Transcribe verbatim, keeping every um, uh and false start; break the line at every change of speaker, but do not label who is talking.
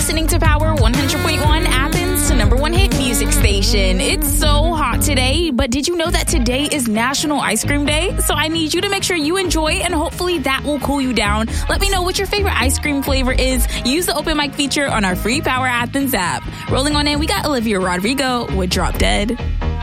listening to Power one hundred point one, Athens' number one hit music station. It's so hot today, but did you know that today is National Ice Cream Day? So I need you to make sure you enjoy, and hopefully that will cool you down. Let me know what your favorite ice cream flavor is. Use the open mic feature on our free Power Athens app. Rolling on in, we got Olivia Rodrigo with Drop Dead.